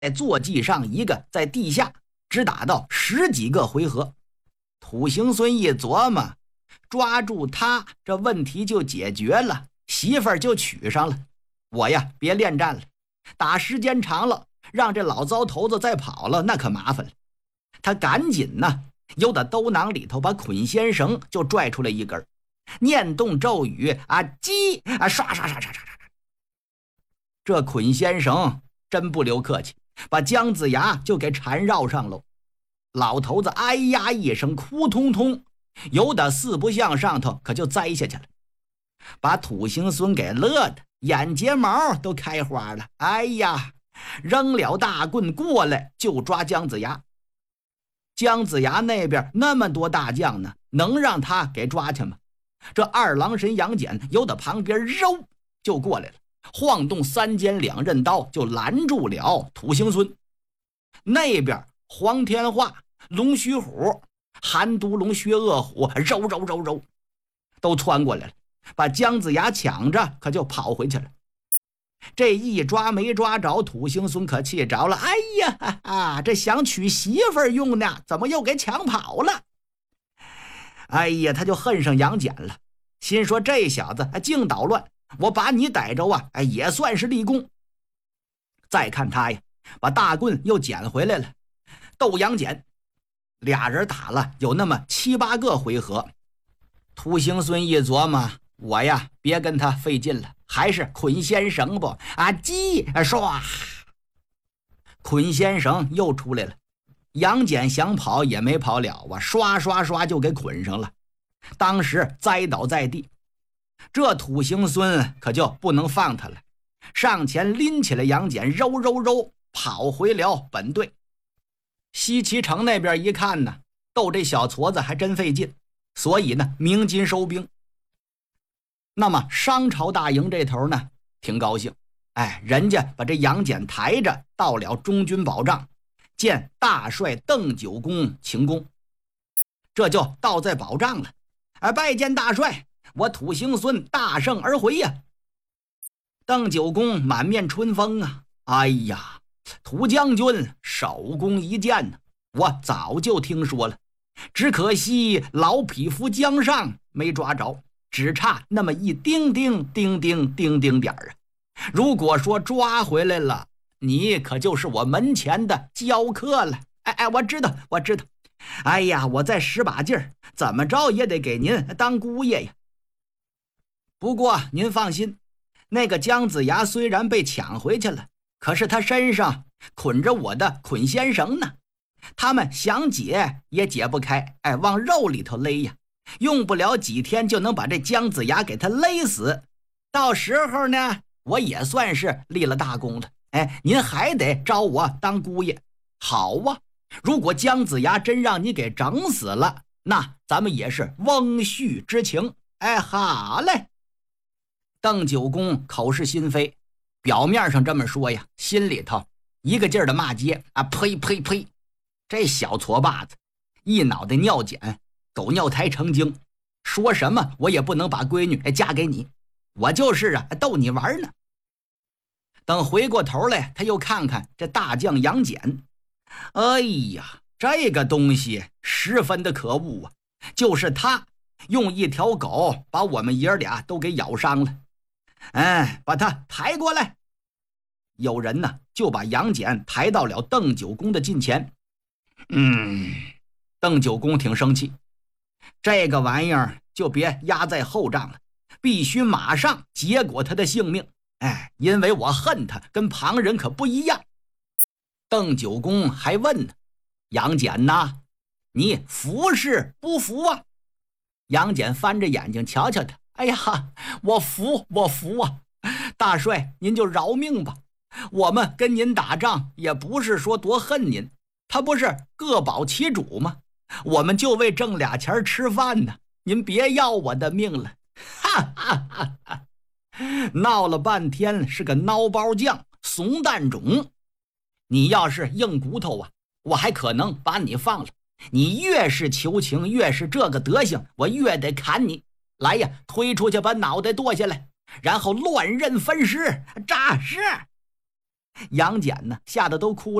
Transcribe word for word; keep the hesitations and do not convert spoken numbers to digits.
坐骑上一个，在地下只打到十几个回合。土行孙一琢磨，抓住他这问题就解决了，媳妇儿就娶上了。我呀别恋战了，打时间长了让这老糟头子再跑了那可麻烦了。他赶紧呢由打兜囊里头把捆仙绳就拽出来一根，念动咒语啊，击啊，刷刷刷刷刷刷。这捆仙绳真不留客气，把姜子牙就给缠绕上喽。老头子哎呀一声，哭通通，由打四不像上头可就栽下去了，把土行孙给乐的眼睫毛都开花了。哎呀，扔了大棍过来就抓姜子牙。姜子牙那边那么多大将呢，能让他给抓去吗？这二郎神杨戬由打旁边揉就过来了，晃动三尖两刃刀就拦住了土行孙。那边黄天化、龙须虎、韩都龙、薛恶虎揉揉揉揉都窜过来了，把姜子牙抢着可就跑回去了。这一抓没抓着，土行孙可气着了。哎呀哈哈，这想娶媳妇用呢，怎么又给抢跑了？哎呀，他就恨上杨戬了，心说这小子净捣乱，我把你逮着啊，也算是立功。再看他呀，把大棍又捡回来了，斗杨戬，俩人打了有那么七八个回合。土行孙一琢磨，我呀别跟他费劲了，还是捆仙绳不啊，击唰，捆仙绳又出来了。杨戬想跑也没跑了啊，刷刷刷就给捆上了，当时栽倒在地。这土行孙可就不能放他了，上前拎起了杨戬，揉揉揉跑回了本队。西岐城那边一看呢，斗这小矬子还真费劲，所以呢鸣金收兵。那么商朝大营这头呢挺高兴，哎，人家把这杨戬抬着到了中军保障，见大帅邓九公请功，这就倒在保障了。哎，拜见大帅，我土行孙大胜而回呀。邓九公满面春风啊，哎呀，土将军手工一剑呢，我早就听说了，只可惜老匹夫江上没抓着，只差那么一丁丁丁丁丁丁点儿啊！如果说抓回来了，你可就是我门前的教客了。哎哎，我知道，我知道。哎呀，我再使把劲儿，怎么着也得给您当姑爷呀。不过您放心，那个姜子牙虽然被抢回去了，可是他身上捆着我的捆仙绳呢，他们想解也解不开，哎，往肉里头勒呀，用不了几天就能把这姜子牙给他勒死。到时候呢，我也算是立了大功了。哎，您还得招我当姑爷。好啊，如果姜子牙真让你给整死了，那咱们也是翁婿之情。哎，好嘞。邓九公口是心非，表面上这么说呀，心里头一个劲儿的骂街啊，呸呸呸，这小矬把子一脑袋尿碱，狗尿苔成精，说什么我也不能把闺女嫁给你，我就是啊逗你玩呢。等回过头来，他又看看这大将杨戬，哎呀，这个东西十分的可恶啊，就是他用一条狗把我们爷俩都给咬伤了。哎，把他抬过来。有人呢就把杨戬抬到了邓九公的近前。嗯，邓九公挺生气，这个玩意儿就别压在后账了，必须马上结果他的性命。哎，因为我恨他，跟旁人可不一样。邓九公还问呢，杨戬呐，你服是不服啊？杨戬翻着眼睛瞧瞧他，哎呀，我服，我服啊！大帅，您就饶命吧。我们跟您打仗也不是说多恨您，他不是各保其主吗？我们就为挣俩钱吃饭呢，您别要我的命了！哈哈哈哈！闹了半天是个孬包酱，怂蛋种。你要是硬骨头啊，我还可能把你放了。你越是求情，越是这个德行，我越得砍你。来呀，推出去把脑袋剁下来，然后乱刃分尸，诈尸。 杨戬呢吓得都哭了。